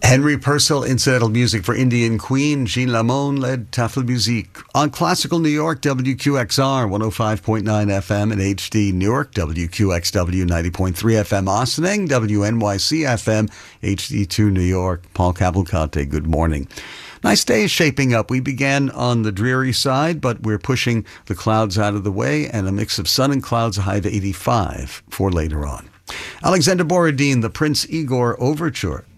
Henry Purcell, incidental music for Indian Queen. Jean Lamone led Tafel Musique. On Classical New York, WQXR 105.9 FM and HD Newark, WQXW 90.3 FM Ossining, WNYC FM HD2 New York. Paul Cavalcante, good morning. Nice day is shaping up. We began on the dreary side, but we're pushing the clouds out of the way, and a mix of sun and clouds, a high of 85 for later on. Alexander Borodin, the Prince Igor Overture.